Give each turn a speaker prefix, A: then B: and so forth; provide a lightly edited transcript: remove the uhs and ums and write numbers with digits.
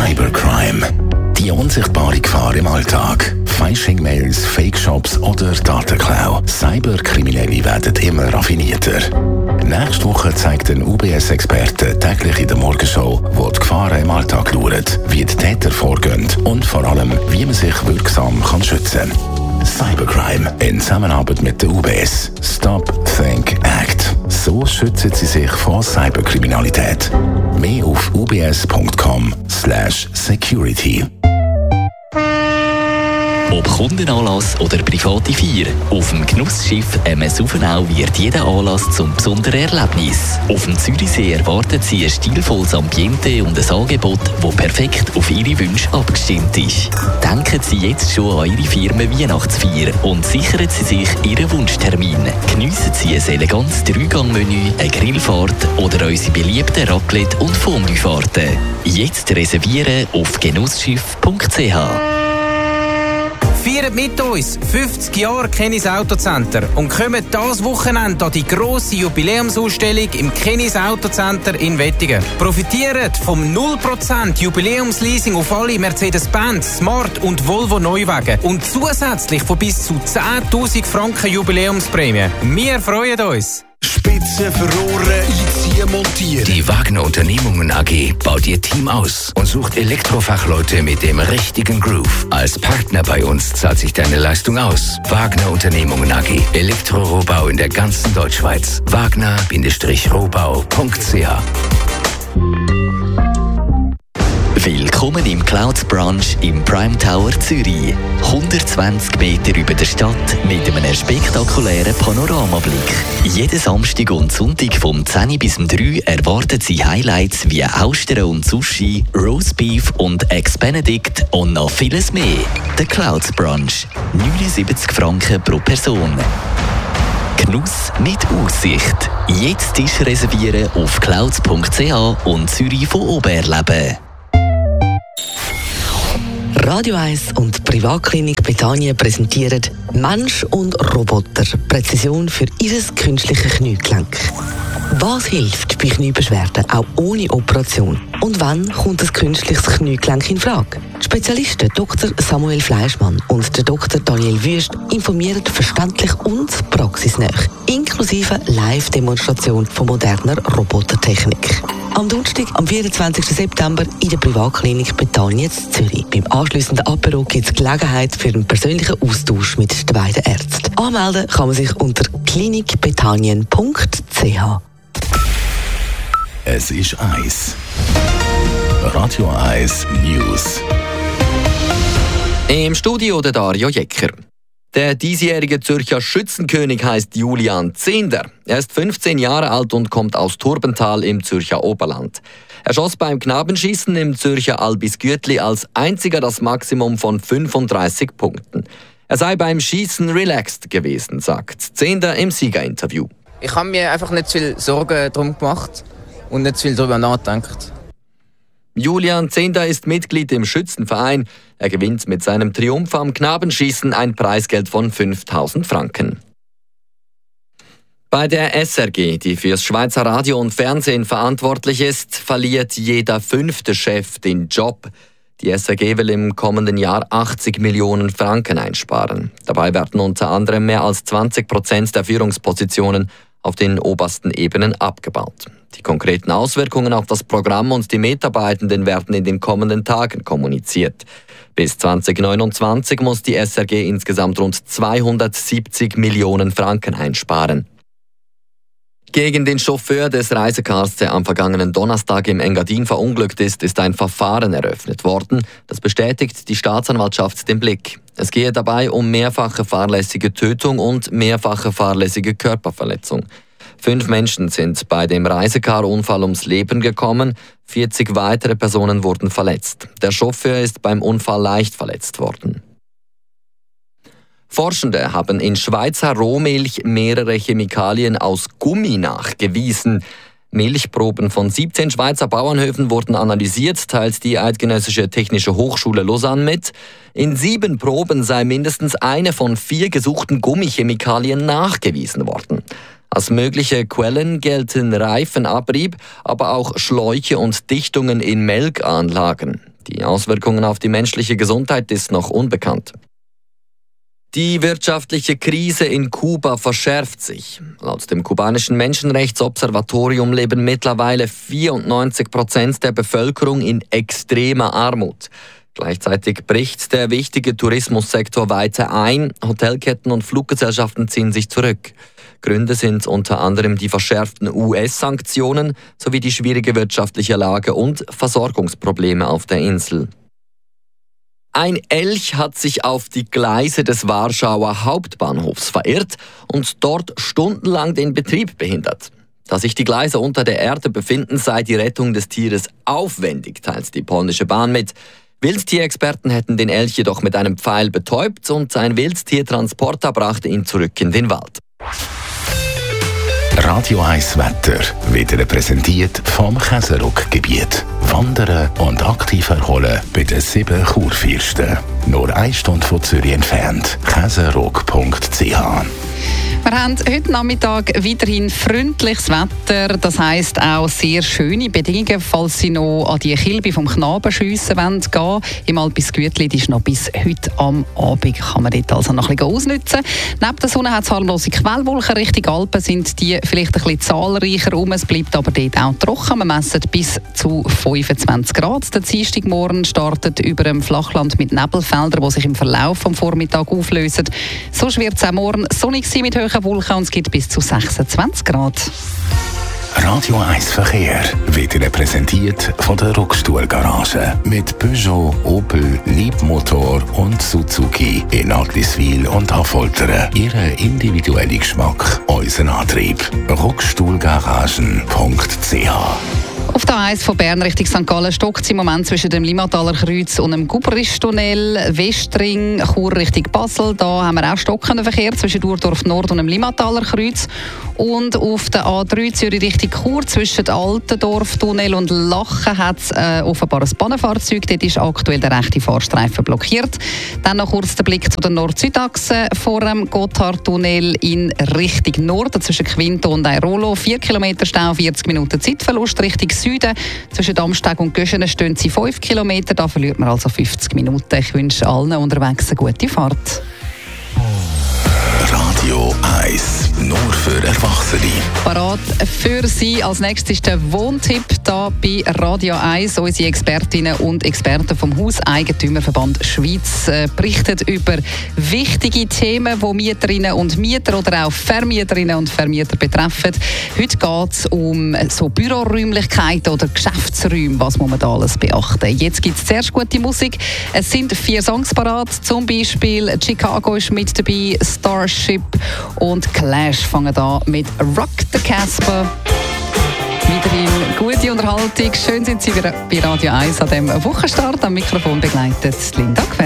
A: Cybercrime. Die unsichtbare Gefahr im Alltag. Phishing-Mails, Fake-Shops oder Datenklau. Cyberkriminelle werden immer raffinierter. Nächste Woche zeigt ein UBS-Experte täglich in der Morgenshow, wo die Gefahren im Alltag lauern, wie die Täter vorgehen und vor allem, wie man sich wirksam schützen kann. Cybercrime in Zusammenarbeit mit der UBS. Stop, Think, Act. So schützen Sie sich vor Cyberkriminalität. Mehr auf ubs.com/security.
B: Ob Kundenanlass oder private Feier, auf dem Genussschiff MS Ufenau wird jeder Anlass zum besonderen Erlebnis. Auf dem Zürichsee erwarten Sie ein stilvolles Ambiente und ein Angebot, das perfekt auf Ihre Wünsche abgestimmt ist. Denken Sie jetzt schon an Ihre Firmen-Weihnachtsfeier und sichern Sie sich Ihren Wunschtermin. Geniessen Sie ein elegantes 3-Gang-Menü, eine Grillfahrt oder unsere beliebten Raclette- und Fondue-Fahrten. Jetzt reservieren auf genussschiff.ch.
C: Feiert mit uns 50 Jahre Kennis Autocenter und kommt dieses Wochenende an die grosse Jubiläumsausstellung im Kennis Autocenter in Wettingen. Profitiert vom 0% Jubiläumsleasing auf alle Mercedes-Benz, Smart und Volvo Neuwagen und zusätzlich von bis zu 10'000 Franken Jubiläumsprämie. Wir freuen uns!
D: Spitze für Rohre, einziehen, montieren.
A: Die Wagner Unternehmungen AG baut ihr Team aus und sucht Elektrofachleute mit dem richtigen Groove. Als Partner bei uns zahlt sich deine Leistung aus. Wagner Unternehmungen AG. Elektrorohbau in der ganzen Deutschschweiz. Wagner-rohbau.ch.
B: Willkommen im Clouds Brunch im Prime Tower Zürich. 120 Meter über der Stadt mit einem spektakulären Panoramablick. Jeden Samstag und Sonntag vom 10 bis 3 erwarten Sie Highlights wie Austern und Sushi, Roastbeef und Eggs Benedict und noch vieles mehr. Der Clouds Brunch. 79 Franken pro Person. Genuss mit Aussicht. Jetzt Tisch reservieren auf clouds.ch und Zürich von oben erleben.
E: Radio 1 und Privatklinik Bethanien präsentieren Mensch und Roboter. Präzision für Ihr künstliches Kniegelenk. Was hilft bei Kniebeschwerden auch ohne Operation? Und wann kommt ein künstliches Kniegelenk in Frage? Die Spezialisten Dr. Samuel Fleischmann und der Dr. Daniel Wüst informieren verständlich und praxisnah, inklusive Live-Demonstration von moderner Robotertechnik. Am Donnerstag, am 24. September in der Privatklinik Bethanien in Zürich. Beim anschliessenden Apero gibt es Gelegenheit für einen persönlichen Austausch mit den beiden Ärzten. Anmelden kann man sich unter klinikbethanien.ch.
A: Es ist 1. Radio 1 News.
F: Im Studio der Dario Jecker. Der diesjährige Zürcher Schützenkönig heißt Julian Zehnder. Er ist 15 Jahre alt und kommt aus Turbental im Zürcher Oberland. Er schoss beim Knabenschießen im Zürcher Albisgürtli als einziger das Maximum von 35 Punkten. Er sei beim Schießen relaxed gewesen, sagt Zehnder im Siegerinterview.
G: Ich habe mir einfach nicht viel Sorgen darum gemacht und nicht viel darüber nachgedacht.
F: Julian Zehnder ist Mitglied im Schützenverein. Er gewinnt mit seinem Triumph am Knabenschießen ein Preisgeld von 5'000 Franken. Bei der SRG, die fürs Schweizer Radio und Fernsehen verantwortlich ist, verliert jeder 5. Chef den Job. Die SRG will im kommenden Jahr 80 Millionen Franken einsparen. Dabei werden unter anderem mehr als 20% der Führungspositionen auf den obersten Ebenen abgebaut. Die konkreten Auswirkungen auf das Programm und die Mitarbeitenden werden in den kommenden Tagen kommuniziert. Bis 2029 muss die SRG insgesamt rund 270 Millionen Franken einsparen. Gegen den Chauffeur des Reisecars, der am vergangenen Donnerstag im Engadin verunglückt ist ein Verfahren eröffnet worden. Das bestätigt die Staatsanwaltschaft den Blick. Es gehe dabei um mehrfache fahrlässige Tötung und mehrfache fahrlässige Körperverletzung. 5 Menschen sind bei dem Reisecar-Unfall ums Leben gekommen, 40 weitere Personen wurden verletzt. Der Chauffeur ist beim Unfall leicht verletzt worden. Forschende haben in Schweizer Rohmilch mehrere Chemikalien aus Gummi nachgewiesen. Milchproben von 17 Schweizer Bauernhöfen wurden analysiert, teilt die Eidgenössische Technische Hochschule Lausanne mit. In 7 Proben sei mindestens eine von 4 gesuchten Gummichemikalien nachgewiesen worden. Als mögliche Quellen gelten Reifenabrieb, aber auch Schläuche und Dichtungen in Melkanlagen. Die Auswirkungen auf die menschliche Gesundheit ist noch unbekannt. Die wirtschaftliche Krise in Kuba verschärft sich. Laut dem kubanischen Menschenrechtsobservatorium leben mittlerweile 94% der Bevölkerung in extremer Armut. Gleichzeitig bricht der wichtige Tourismussektor weiter ein. Hotelketten und Fluggesellschaften ziehen sich zurück. Gründe sind unter anderem die verschärften US-Sanktionen sowie die schwierige wirtschaftliche Lage und Versorgungsprobleme auf der Insel. Ein Elch hat sich auf die Gleise des Warschauer Hauptbahnhofs verirrt und dort stundenlang den Betrieb behindert. Da sich die Gleise unter der Erde befinden, sei die Rettung des Tieres aufwendig, teilt die polnische Bahn mit. Wildtierexperten hätten den Elch jedoch mit einem Pfeil betäubt und ein Wildtiertransporter brachte ihn zurück in den Wald.
A: Radio 1 Wetter wird Ihnen präsentiert vom Käseruck-Gebiet. Wandern und aktiv erholen bei den 7 Kurfürsten. Nur 1 Stunde von Zürich entfernt. Käseruck.ch.
H: Wir haben heute Nachmittag weiterhin freundliches Wetter, das heisst auch sehr schöne Bedingungen, falls Sie noch an die Kilbe vom Knabenschiessen gehen wollen. Im Alpis Gütli ist noch bis heute am Abend, kann man dort also noch ein bisschen ausnutzen. Neben der Sonne hat es harmlose Quellwolken, Richtung Alpen sind die vielleicht ein bisschen zahlreicher rum, es bleibt aber dort auch trocken. Wir messen bis zu 25 Grad. Der Dienstagmorgen startet über dem Flachland mit Nebelfeldern, die sich im Verlauf des Vormittags auflösen. Sonst wird es auch morgen sonnig sein mit hohen Wolken und es gibt bis zu 26 Grad.
A: Radio 1 Verkehr wird Ihnen präsentiert von der Ruckstuhl-Garage. Mit Peugeot, Opel, Liebmotor und Suzuki in Agliswil und Affoltern. Ihren individuellen Geschmack, unseren Antrieb. Ruckstuhlgaragen.ch.
H: Auf der A1 von Bern Richtung St. Gallen stockt es im Moment zwischen dem Limmataler Kreuz und dem Gubristunnel, Westring, Chur Richtung Basel. Da haben wir auch stockenden Verkehr zwischen Urdorf Nord und dem Limmataler Kreuz. Und auf der A3 Zürich Richtung Chur zwischen Altendorf-Tunnel und Lachen hat es offenbar ein Bahnenfahrzeug. Dort ist aktuell der rechte Fahrstreifen blockiert. Dann noch kurz der Blick zu der Nord-Süd-Achse vor dem Gotthardtunnel in Richtung Norden zwischen Quinto und Airolo. 4 Kilometer Stau, 40 Minuten Zeitverlust. Richtung Süden zwischen Damsteg und Göschenen stehen sie 5 Kilometer. Da verliert man also 50 Minuten. Ich wünsche allen unterwegs eine gute Fahrt.
A: Radio 1, nur für Erwachsene.
H: Parat für Sie. Als nächstes ist der Wohntipp da bei Radio 1. Unsere Expertinnen und Experten vom Hauseigentümerverband Schweiz berichten über wichtige Themen, die Mieterinnen und Mieter oder auch Vermieterinnen und Vermieter betreffen. Heute geht es um so Büroräumlichkeiten oder Geschäftsräume. Was muss man da alles beachten? Jetzt gibt es zuerst gute Musik. Es sind 4 Songs parat. Zum Beispiel Chicago ist mit dabei, Starship und Clash fangen da mit Rock the Casbah. Weiterhin gute Unterhaltung. Schön sind Sie bei Radio 1 an diesem Wochenstart. Am Mikrofon begleitet Linda Quer.